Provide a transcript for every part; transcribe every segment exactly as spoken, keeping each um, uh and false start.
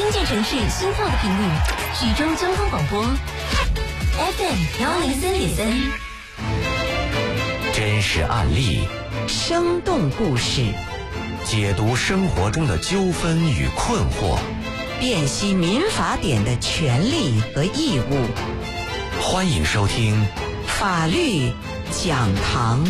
听见城市心跳的频率，徐州交通广播 F M 幺零三点三。 真实案例， 生动故事， 解读生活中的纠纷与困惑， 辨析民法典的权利和义务。 欢迎收听法律讲堂。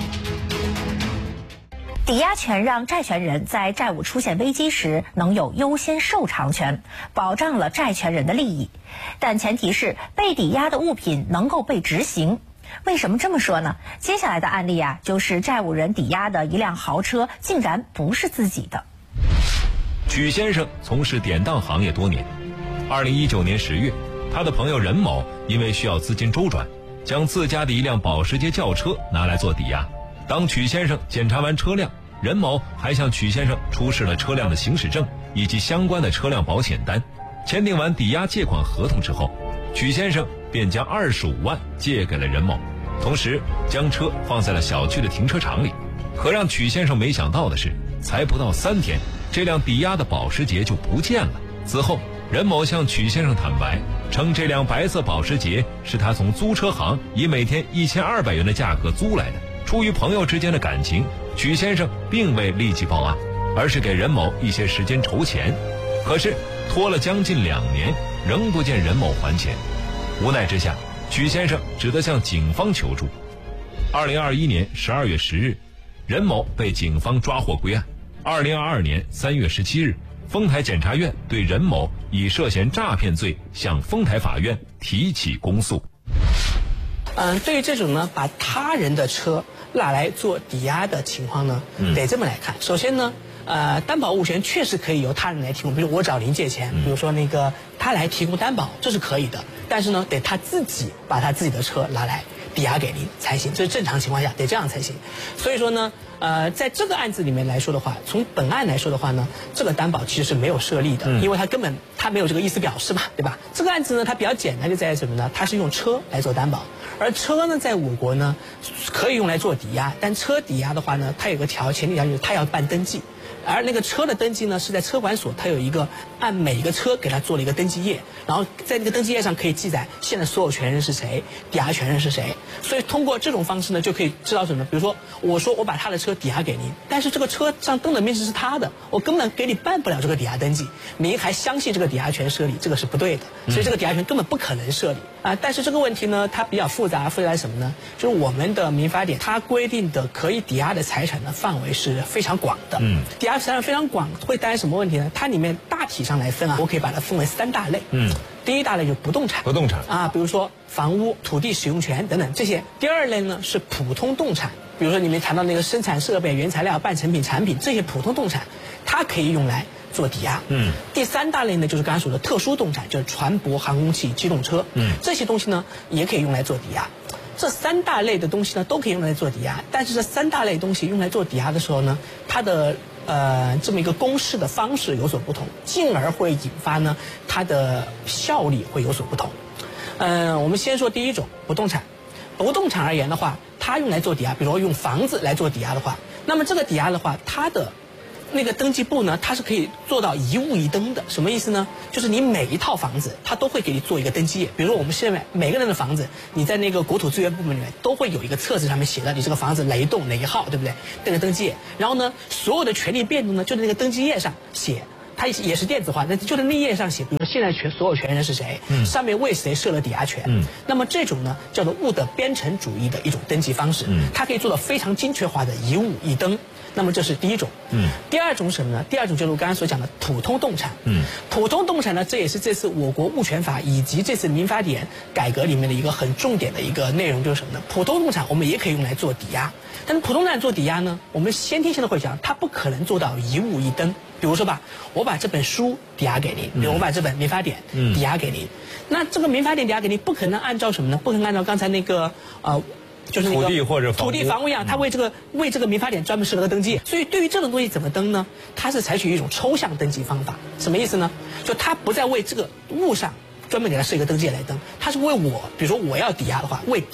抵押权让债权人在债务出现危机时能有优先受偿权，保障了债权人的利益，但前提是被抵押的物品能够被执行。为什么这么说呢？接下来的案例啊，就是债务人抵押的一辆豪车竟然不是自己的。 曲先生从事典当行业多年，二零一九年十月，他的朋友任某因为需要资金周转，将自家的一辆保时捷轿车拿来做抵押。当曲先生检查完车辆，任某还向曲先生出示了车辆的行驶证以及相关的车辆保险单。签订完抵押借款合同之后，曲先生便将二十五万借给了任某，同时将车放在了小区的停车场里。可让曲先生没想到的是，才不到三天，这辆抵押的保时捷就不见了。此后，任某向曲先生坦白，称这辆白色保时捷是他从租车行以每天一千二百元的价格租来的。出于朋友之间的感情，曲先生并未立即报案，而是给任某一些时间筹钱。可是拖了将近两年，仍不见任某还钱。无奈之下，曲先生只得向警方求助。二零二一年十二月十日，任某被警方抓获归案。二零二二年三月十七日，丰台检察院对任某以涉嫌诈骗罪向丰台法院提起公诉。 嗯，对于这种呢，把他人的车拿来做抵押的情况呢， 嗯、 得这么来看。首先呢，呃，担保物权确实可以由他人来提供，比如我找您借钱， 嗯、 比如说那个他来提供担保，这是可以的。但是呢，得他自己把他自己的车拿来抵押给您才行，这是正常情况下得这样才行。所以说呢，呃，在这个案子里面来说的话，从本案来说的话呢，这个担保其实是没有设立的，嗯、因为他根本他没有这个意思表示嘛，对吧？这个案子呢，它比较简单就在于什么呢？它是用车来做担保。而车呢，在我国呢，可以用来做抵押，但车抵押的话呢，它有个条前提条件，就是它要办登记。而那个车的登记呢，是在车管所，它有一个按每一个车给它做了一个登记页，然后在那个登记页上可以记载现在所有权人是谁，抵押权人是谁。所以通过这种方式呢，就可以知道什么？比如说，我说我把他的车抵押给您，但是这个车上登的名字是他的，我根本给你办不了这个抵押登记，您还相信这个抵押权设立，这个是不对的。所以这个抵押权根本不可能设立啊。但是这个问题呢，它比较复杂，复杂在什么呢？就是我们的民法典它规定的可以抵押的财产的范围是非常广的。嗯，抵押财产非常广，会带来什么问题呢？它里面大体上来分啊，我可以把它分为三大类。嗯，第一大类就是不动产， 不动产啊，比如说房屋、土地使用权等等这些。第二类呢是普通动产，比如说你们谈到那个生产设备、原材料、半成品、产品这些普通动产，它可以用来做抵押。嗯，第三大类呢就是刚才说的特殊动产，就是船舶、航空器、机动车。嗯，这些东西呢也可以用来做抵押。这三大类的东西呢都可以用来做抵押，但是这三大类东西用来做抵押的时候呢，它的呃这么一个公示的方式有所不同，进而会引发呢它的效力会有所不同。嗯、呃，我们先说第一种不动产。不动产而言的话，它用来做抵押，比如说用房子来做抵押的话，那么这个抵押的话，它的那个登记簿呢，它是可以做到一物一登的。什么意思呢？就是你每一套房子，它都会给你做一个登记页。比如说我们现在每个人的房子，你在那个国土资源部门里面都会有一个册子，上面写的你这个房子哪一栋哪一号，对不对？那个登记页。然后呢，所有的权利变动呢，就在那个登记页上写。它也是电子化，那就在那页上写，比如说现在权所有权人是谁，嗯，上面为谁设了抵押权，嗯，那么这种呢叫做物的编程主义的一种登记方式，嗯，它可以做到非常精确化的一物一登，那么这是第一种，嗯，第二种是什么呢？第二种就是我刚才所讲的普通动产，嗯，普通动产呢，这也是这次我国物权法以及这次民法典改革里面的一个很重点的一个内容，就是什么呢？普通动产我们也可以用来做抵押，但是普通动产做抵押呢，我们先天性的会讲，它不可能做到一物一登。比如说吧，我把这本书抵押给您，比如我把这本民法典抵押给您，嗯、那这个民法典抵押给您，不可能按照什么呢？不可能按照刚才那个呃，就是那个土地或者土地房屋一样，它为这个为这个民法典专门设了个登记。所以对于这种东西怎么登呢？它是采取一种抽象登记方法。什么意思呢？就它不再为这个物上专门给它设一个登记来登，它是为我，比如说我要抵押的话，为抵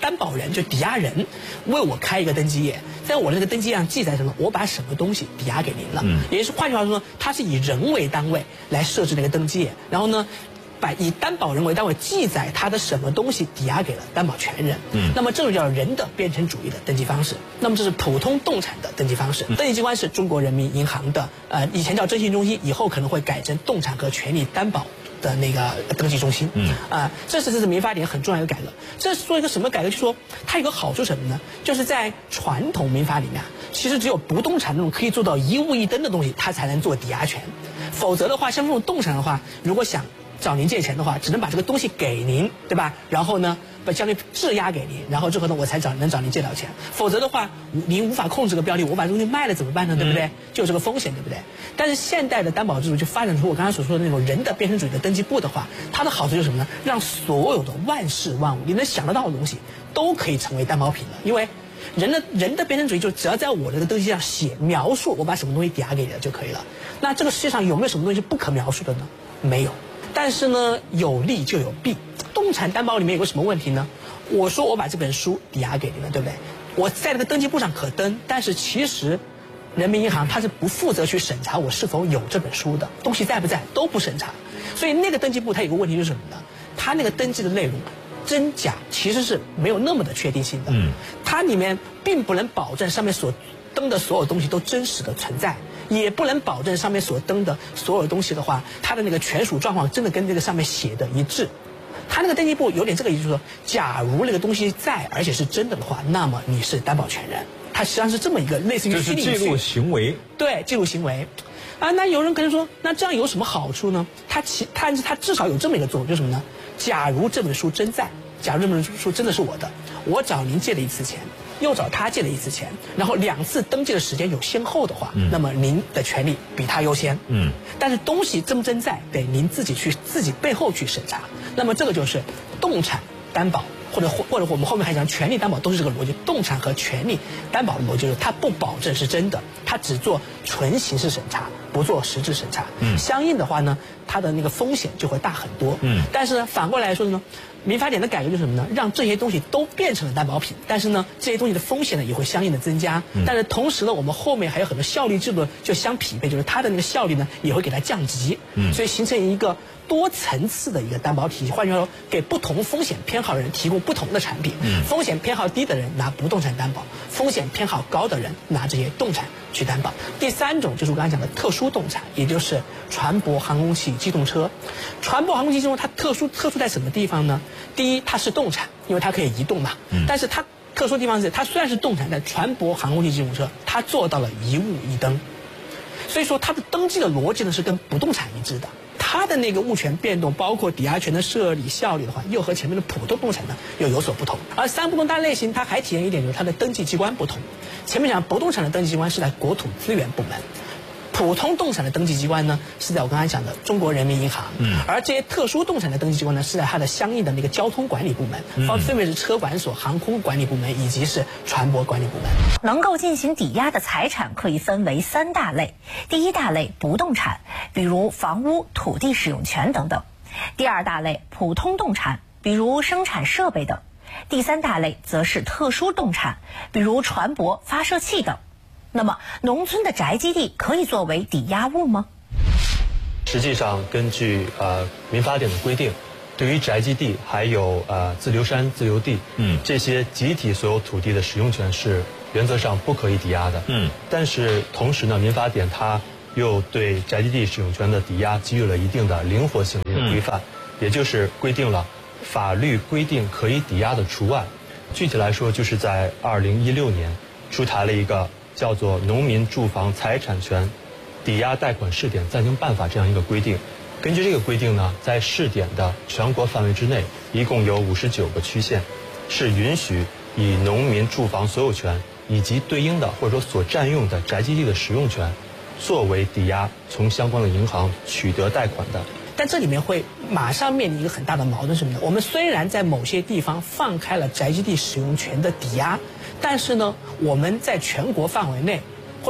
担保人就抵押人为我开一个登记页，在我的这个登记页上记载什么，我把什么东西抵押给您了。嗯，也就是换句话说，它是以人为单位来设置那个登记页，然后呢，把以担保人为单位记载他的什么东西抵押给了担保权人。嗯，那么这种叫人的编程主义的登记方式。那么这是普通动产的登记方式。嗯、登记机关是中国人民银行的，呃，以前叫征信中心，以后可能会改成动产和权利担保的那个登记中心。嗯，啊、呃，这是这是民法典很重要的改革。这是做一个什么改革？就是说它有个好处什么呢？就是在传统民法里面，其实只有不动产那种可以做到一物一登的东西，它才能做抵押权。否则的话，像这种动产的话，如果想找您借钱的话，只能把这个东西给您，对吧？然后呢，把相当于质押给您，然后之后呢，我才找能找您借到钱。否则的话，您无法控制这个标的，我把这个东西卖了怎么办呢？对不对？就有这个风险，对不对？但是现代的担保制度就发展出我刚才所说的那种人的编程主义的登记簿的话，它的好处就是什么呢？让所有的万事万物，你能想得到的东西，都可以成为担保品了。因为人的人的编程主义就只要在我的登记上写描述，我把什么东西抵押给你了就可以了。那这个世界上有没有什么东西是不可描述的呢？没有。但是呢，有利就有弊。动产担保里面有个什么问题呢？我说我把这本书抵押给你了，对不对？我在这个登记簿上可登，但是其实人民银行它是不负责去审查我是否有这本书的，东西在不在都不审查。所以那个登记簿它有个问题就是什么呢？它那个登记的内容真假其实是没有那么的确定性的。嗯，它里面并不能保证上面所登的所有东西都真实的存在。也不能保证上面所登的所有东西的话，它的那个权属状况真的跟这个上面写的一致。它那个登记簿有点这个意思，就是说，假如那个东西在而且是真的的话，那么你是担保权人。它实际上是这么一个类似于就是记录行为， 对，记录行为。啊，那有人可能说，那这样有什么好处呢？它其它它至少有这么一个作用，就是什么呢？假如这本书真在，假如这本书真的是我的，我找您借了一次钱。又找他借了一次钱，然后两次登记的时间有先后的话，嗯、那么您的权利比他优先。嗯，但是东西真不真在，得您自己去自己背后去审查。那么这个就是动产担保，或者或者我们后面还讲权利担保，都是这个逻辑。动产和权利担保的逻辑就是它不保证是真的，它只做纯形式审查，不做实质审查。嗯，相应的话呢，它的那个风险就会大很多。嗯，但是呢，反过来说呢。民法典的改革就是什么呢？让这些东西都变成了担保品，但是呢，这些东西的风险呢也会相应的增加。嗯、但是同时呢，我们后面还有很多效率制度就相匹配，就是它的那个效率呢也会给它降级。嗯，所以形成一个多层次的一个担保体系。换句话说，给不同风险偏好的人提供不同的产品。嗯，风险偏好低的人拿不动产担保，风险偏好高的人拿这些动产去担保。第三种就是我刚才讲的特殊动产，也就是船舶、航空器、机动车。船舶、航空器、机动车它特殊特殊在什么地方呢？第一，它是动产，因为它可以移动嘛。嗯。但是它特殊地方是，它虽然是动产，但船舶、航空器、机动车，它做到了一物一登，所以说它的登记的逻辑呢是跟不动产一致的。它的那个物权变动，包括抵押权的设立效力的话，又和前面的普通动产呢又有所不同。而三不同大类型，它还体现一点就是它的登记机关不同。前面讲不动产的登记机关是在国土资源部门。普通动产的登记机关呢，是在我刚才讲的中国人民银行，嗯，而这些特殊动产的登记机关呢，是在它的相应的那个交通管理部门，分分别是车管所、航空管理部门以及是船舶管理部门。 能够进行抵押的财产可以分为三大类：第一大类不动产，比如房屋、土地使用权等等；第二大类普通动产，比如生产设备等；第三大类则是特殊动产，比如船舶、发射器等。那么，农村的宅基地可以作为抵押物吗？ 实际上，根据呃民法典的规定，对于宅基地还有呃自留山、自留地，嗯，这些集体所有土地的使用权是原则上不可以抵押的。嗯，但是同时呢，民法典它又对宅基地使用权的抵押给予了一定的灵活性的规范，嗯、也就是规定了法律规定可以抵押的除外。具体来说，就是在二零一六年出台了一个叫做《农民住房财产权抵押贷款试点暂行办法》这样一个规定。根据这个规定呢，在试点的全国范围之内，一共有五十九个区县，是允许以农民住房所有权以及对应的或者说所占用的宅基地的使用权，作为抵押从相关的银行取得贷款的。 但这里面会马上面临一个很大的矛盾，什么呢？我们虽然在某些地方放开了宅基地使用权的抵押，但是呢，我们在全国范围内，或者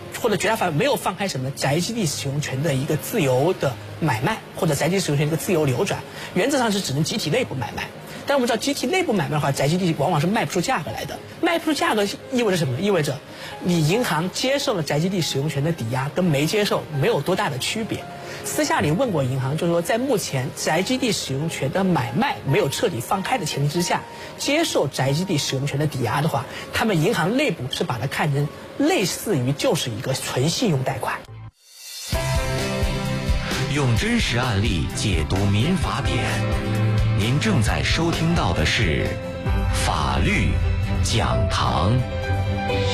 或者绝大范围没有放开什么宅基地使用权的一个自由的买卖，或者宅基地使用权的一个自由流转，原则上是只能集体内部买卖。但我们知道集体内部买卖的话，宅基地往往是卖不出价格来的。卖不出价格意味着什么？意味着你银行接受了宅基地使用权的抵押，跟没接受没有多大的区别。私下里问过银行，就是说在目前宅基地使用权的买卖没有彻底放开的前提之下，接受宅基地使用权的抵押的话，他们银行内部是把它看成类似于就是一个纯信用贷款。 用真实案例解读民法典，您正在收听到的是法律讲堂。